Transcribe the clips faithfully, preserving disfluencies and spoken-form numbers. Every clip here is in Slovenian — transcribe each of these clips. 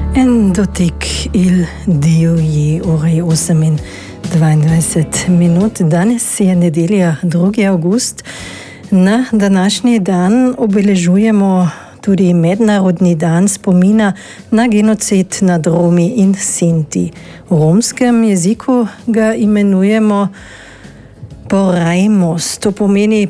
En dotik il dio je uri osem in dvaindvajset minut. Danes je nedelja, drugi avgust. Na današnji dan obeležujemo tudi mednarodni dan spomina na genocid nad Romi in Sinti. V romskem jeziku ga imenujemo porajmos, to pomeni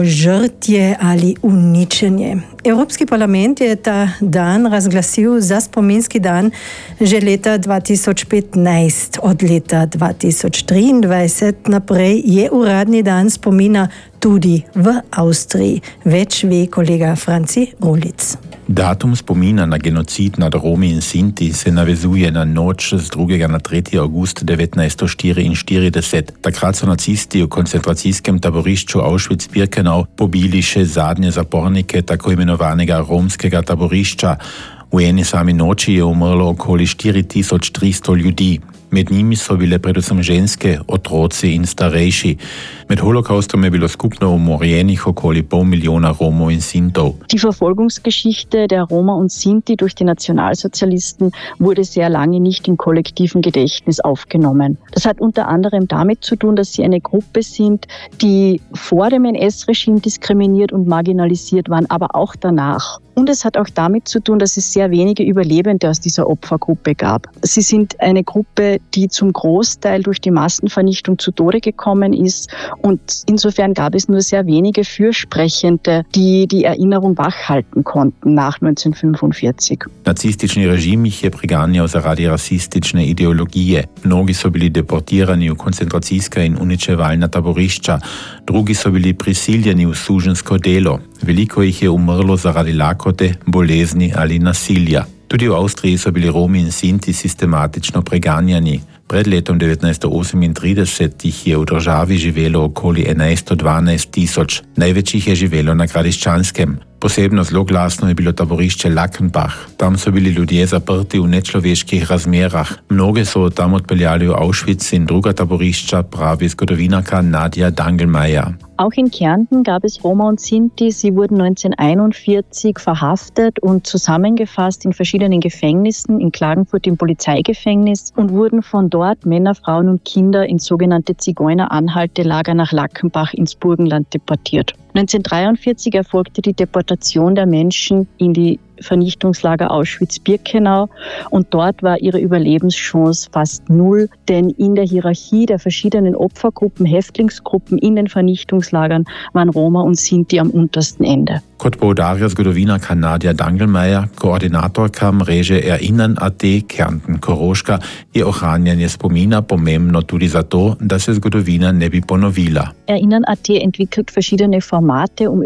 požrtje ali uničenje. Evropski parlament je ta dan razglasil za spominski dan že leta dva tisoč petnajst. Od leta dva tisoč triindvajset naprej je uradni dan spomina tudi v Avstriji. Več ve kolega Franci Rulic. Datum spomina na genocid nad Romi in Sinti se navezuje na noč z drugega na tretji avgust devetnajststo štiriinštirideset. Takrat so nacisti v koncentracijskem taborišču Auschwitz-Birkenau pobili še zadnje zapornike tako imenovanega romskega taborišča. V eni sami noči je umrlo okoli štiri tisoč tristo ljudi. Med njimi so bile predvsem ženske, otroci in starejši. Med holokaustom je bilo skupno umorjenih okoli pol milijona Romov in Sintov. Die Verfolgungsgeschichte der Roma und Sinti durch die Nationalsozialisten wurde sehr lange nicht im kollektiven Gedächtnis aufgenommen. Das hat unter anderem damit zu tun, dass sie eine Gruppe sind, die vor dem N S-Regime diskriminiert und marginalisiert waren, aber auch danach. Und es hat auch damit zu tun, dass es sehr wenige Überlebende aus dieser Opfergruppe gab. Sie sind eine Gruppe, die zum Großteil durch die Massenvernichtung zu Tode gekommen ist. Und insofern gab es nur sehr wenige Fürsprechende, die die Erinnerung wachhalten konnten nach devetnajststo petindevetdeset. Nacistični režim jih je preganjal zaradi rasistične ideologije. Mnogi so bili deportirani v koncentracijska in uničevalna taborišča, drugi so bili prisiljeni v suženjsko delo. Veliko jih je umrlo zaradi lakote, bolezni ali nasilja. Tudi v Avstriji so bili Romi in Sinti sistematično preganjani. Pred letom devetnajststo osemintrideset jih je v državi živelo okoli enajststo dvanajst tisoč. Največ jih je živelo na Gradiščanskem. Posebno zloglasno je bilo taborišče Lackenbach. Tam so bili ljudje zaprti v nečloveških razmerah. Mnoge so tam odpeljali v Auschwitz in druga taborišča, pravi zgodovinarka Nadja Dangelmeier. Auch in Kärnten gab es Roma und Sinti. Sie wurden neunzehnhunderteinundvierzig verhaftet und zusammengefasst in verschiedenen Gefängnissen, in Klagenfurt im Polizeigefängnis, und wurden von dort Männer, Frauen und Kinder in sogenannte Zigeuner-Anhaltelager nach Lackenbach ins Burgenland deportiert. neunzehnhundertdreiundvierzig erfolgte die Deportation der Menschen in die Vernichtungslager Auschwitz-Birkenau, und dort war ihre Überlebenschance fast null, denn in der Hierarchie der verschiedenen Opfergruppen, Häftlingsgruppen in den Vernichtungslagern waren Roma und Sinti am untersten Ende. Kot poudarja zgodovinarka Nadja Dangelmeier, koordinatorka mreže Erinnern a te Kärnten-Koroška, je ohranjanje spomina pomembno tudi zato, da se zgodovina ne bi ponovila. Erinnern a te entwickelt verschiedene Formate, um